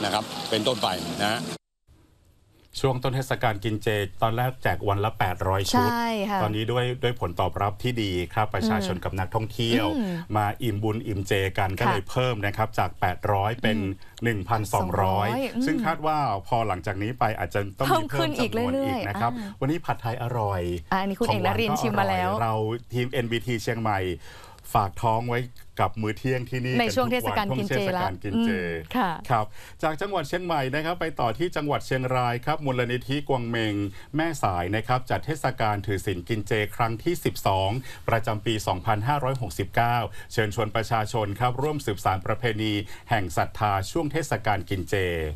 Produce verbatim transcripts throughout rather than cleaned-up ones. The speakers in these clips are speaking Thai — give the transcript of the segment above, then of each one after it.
นะครับเป็นต้นไปนะช่วงต้นเทศกาลกินเจตอนแรกแจกวันละแปดร้อยชุดตอนนี้ด้วยด้วยผลตอบรับที่ดีครับประชาชนกับนักท่องเที่ยวมาอิ่มบุญอิ่มเจกันก็เลยเพิ่มนะครับจากแปดร้อยเป็น หนึ่งพันสองร้อย ซึ่งคาดว่าพอหลังจากนี้ไปอาจจะต้องมีเพิ่มจำนวนอีกนะครับวันนี้ผัดไทยอร่อยอันนี้คุณเอกนรินทร์ชิมมาแล้วเราทีม เอ็น บี ที เชียงใหม่ฝากท้องไว้กับมื้อเที่ยงที่นี่ในช่วงเทศกาลกินเจแล้วครับจากจังหวัดเชียงใหม่นะครับไปต่อที่จังหวัดเชียงรายครับมูลนิธิกวงเมงแม่สายนะครับจัดเทศกาลถือศีลกินเจครั้งที่สิบสองประจำปีสองพันห้าร้อยหกสิบเก้าเชิญชวนประชาชนครับร่วมสืบสานประเพณีแห่งศรัทธาช่วงเทศกาลกินเจ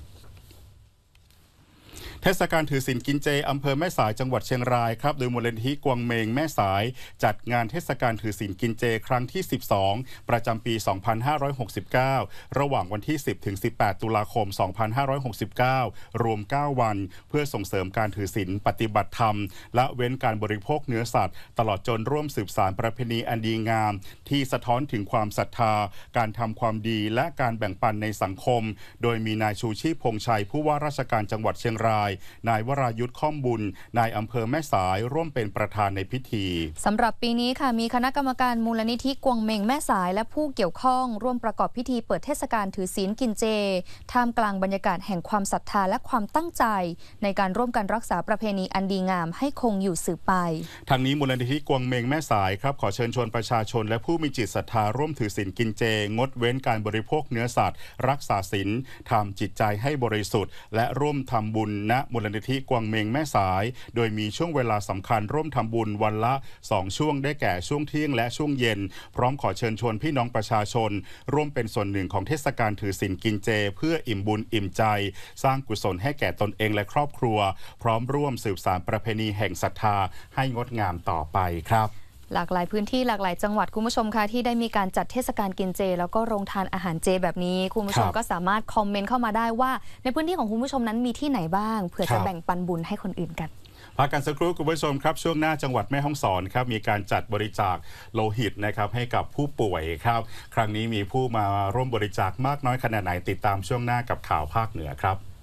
เทศกาลถือศีลกินเจอำเภอแม่สายจังหวัดเชียงรายครับโดยมูลนิธิกวงเมงแม่สายจัดงานเทศกาลถือศีลกินเจครั้งที่สิบสองประจำปีสองพันห้าร้อยหกสิบเก้าระหว่างวันที่สิบถึงสิบแปดตุลาคมสองพันห้าร้อยหกสิบเก้ารวมเก้าวันเพื่อส่งเสริมการถือศีลปฏิบัติธรรมและเว้นการบริโภคเนื้อสัตว์ตลอดจนร่วมสืบสานประเพณีอันดีงามที่สะท้อนถึงความศรัทธาการทำความดีและการแบ่งปันในสังคมโดยมีนายชูชีพพงษ์ชัยผู้ว่าราชการจังหวัดเชียงรายนายวรายุทธข้อมบุญนายอำเภอแม่สายร่วมเป็นประธานในพิธีสำหรับปีนี้ค่ะมีคณะกรรมการมูลนิธิกวงเมงแม่สายและผู้เกี่ยวข้องร่วมประกอบพิธีเปิดเทศกาลถือศีลกินเจท่ามกลางบรรยากาศแห่งความศรัทธาและความตั้งใจในการร่วมกันรักษาประเพณีอันดีงามให้คงอยู่สืบไปทางนี้มูลนิธิกวงเมงแม่สายครับขอเชิญชวนประชาชนและผู้มีจิตศรัทธาร่วมถือศีลกินเจงดเว้นการบริโภคเนื้อสัตว์รักษาศีลทำจิตใจให้บริสุทธิ์และร่วมทำบุญณมูลนิธิกวงเมงแม่สายโดยมีช่วงเวลาสำคัญร่วมทำบุญวันละสองช่วงได้แก่ช่วงเที่ยงและช่วงเย็นพร้อมขอเชิญชวนพี่น้องประชาชนร่วมเป็นส่วนหนึ่งของเทศกาลถือศีลกินเจเพื่ออิ่มบุญอิ่มใจสร้างกุศลให้แก่ตนเองและครอบครัวพร้อมร่วมสืบสานประเพณีแห่งศรัทธาให้งดงามต่อไปครับหลากหลายพื้นที่หลากหลายจังหวัดคุณผู้ชมคะที่ได้มีการจัดเทศกาลกินเจแล้วก็โรงทานอาหารเจแบบนี้คุณผู้ชมก็สามารถคอมเมนต์เข้ามาได้ว่าในพื้นที่ของคุณผู้ชมนั้นมีที่ไหนบ้างเผื่อจะแบ่งปันบุญให้คนอื่นกันพักกันสักครู่คุณผู้ชมครับช่วงหน้าจังหวัดแม่ฮ่องสอนครับมีการจัดบริจาคโลหิตนะครับให้กับผู้ป่วยครับครั้งนี้มีผู้มาร่วมบริจาคมากน้อยขนาดไหนติดตามช่วงหน้ากับข่าวภาคเหนือครับ